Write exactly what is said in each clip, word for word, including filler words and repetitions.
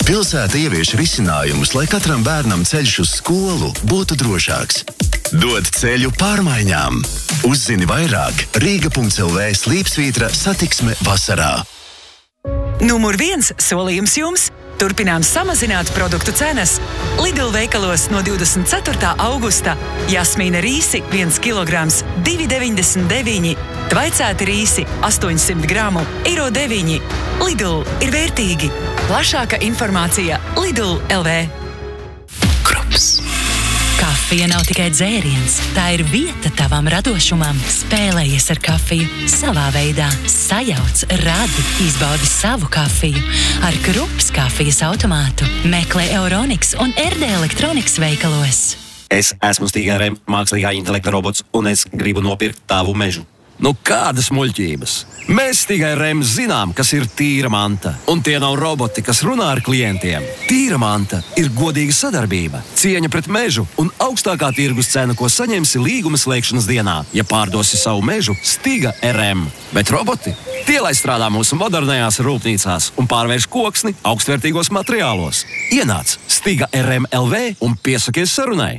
Pilsēta ievieš risinājumus, lai katram bērnam ceļš uz skolu būtu drošāks. Dod ceļu pārmaiņām. Uzzini vairāk Rīga punkts el vē slīpsvītra satiksme vasarā. Numur viens solījums jums. Turpinām samazināt produktu cenas. Lidl veikalos no divdesmit ceturtā augusta jasmīna rīsi viens kilograms divi deviņdesmit deviņi, tvaicēti rīsi astoņsimt gramu eiro deviņi. Lidl ir vērtīgi. Plašāka informācija Lidl punkt el vē. Krups. Kafija nav tikai dzēriens, tā ir vieta tavam radošumam. Spēlējies ar kafiju savā veidā. Sajauc, radi, izbaudi savu kafiju. Ar Krups kafijas automātu meklē Euroniks un er de Elektronikas veikalos. Es esmu Stiga er em, mākslīgā intelekta robots, un es gribu nopirkt tavu mežu. Nu, kādas muļķības? Mēs Stiga er em zinām, kas ir tīra manta. Un tie nav roboti, kas runā ar klientiem. Tīra manta ir godīga sadarbība, cieņa pret mežu un augstākā tirgus cena, ko saņemsi līguma slēgšanas dienā, ja pārdosi savu mežu Stiga er em. Bet roboti? Tie, lai strādā mūsu modernajās rūpnīcās un pārvērš koksni augstvērtīgos materiālos. Ienāc Stiga er em punkt el vē un piesakies sarunai.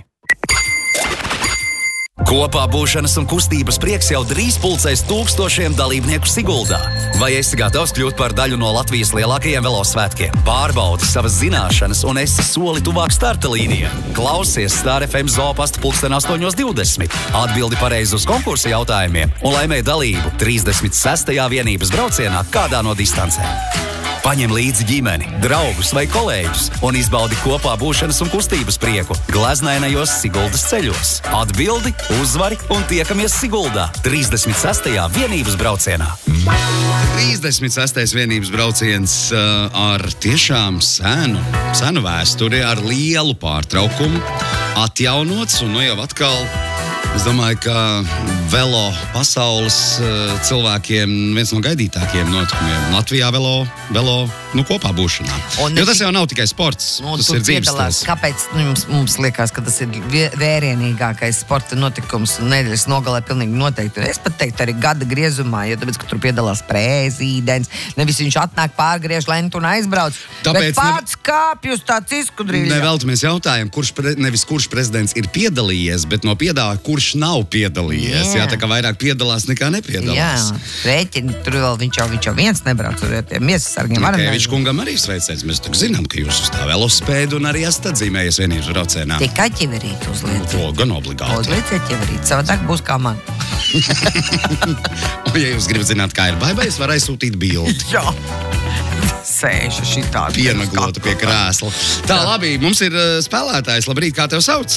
Kopā būšanas un kustības prieks jau drīz pulcēs tūkstošiem dalībnieku Siguldā. Vai esi gatavs kļūt par daļu no Latvijas lielākajiem velosvētkiem? Pārbaudi savas zināšanas un esi soli tuvāk starta līnijai. Klausies Star ef em Zoopasta pulksten astoņos divdesmit. Atbildi pareizi uz konkursa jautājumiem un laimē dalību trīsdesmit sestajā vienības braucienā kādā no distancēm. Paņem līdzi ģimeni, draugus vai kolēģus un izbaudi kopā būšanas un kustības prieku gleznainajos Siguldas ceļos. Atbildi, uzvari un tiekamies Siguldā trīsdesmit sestajā vienības braucienā. trīsdesmit sestais vienības brauciens uh, ar tiešām senu, senu vēsturi, ar lielu pārtraukumu, atjaunots un nu jau atkal. Es domāju, ka velo pasaules uh, cilvēkiem viens no gaidītākajiem notikumiem Latvijā velo, velo nu, kopā būšanā. Un jo tas jau nav tikai sports, nu, tas ir dzīves stils. Kāpēc nu, mums, mums liekas, ka tas ir vērienīgākais sporta notikums nedēļas nogalē pilnīgi noteikti. Es pat teiktu arī gada griezumā, jo tāpēc, ka tur piedalās prezīdents, nevis viņš atnāk pārgriež lentu un aizbrauc, tāpēc bet pats ne... kāpj uz tāds izskudrīļa. Nevelti mēs jautājam, kurš pre... nevis kurš prezidents ir piedalījies, bet no piedāvā, kurš nav piedalījies. Jā, jā tā kā vairāk piedalās nekā nepiedalās. Jā, rēķini, tur vēl viņš jau, viņš jau viens nebrauc ar tiem miesasargiem. Kēvičs kungam arī sveicēs. Mēs tak zinām, ka jūs uz tā velospēdu un arī esat atzīmējies vienības braucienā. Tikai ķiverīt uzlieciet. To gan obligāti. Uzlieciet ķiverīt. Savādāk būs kā man. Un ja jūs gribat zināt, kā ir baibai, es varu aizsūtīt bildi. Jā. Sēža šitā. Pienaglota pie krēsla. Tā, labi, mums ir uh, spēlētājs. Labrīt, kā tev sauc?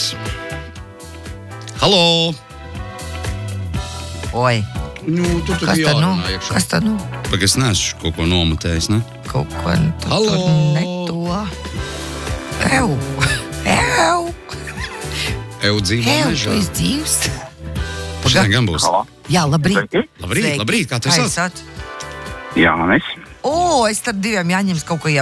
Halo! Oi! Nu, tu tur kas tad nu? Iekšā. Kas tad nu? Pag es neesmu kaut ko nomatējis, ne? Kaut ko tu Halo! tur neto. Ew! Ew! Ew dzīvo Ew, mežā. tu esi dzīvs? Šodien gan būs. Jā, labrīt. Labrīt, labrīt, kā tev sauc? Jānis. O, es starp diviem Jāņems kaut ko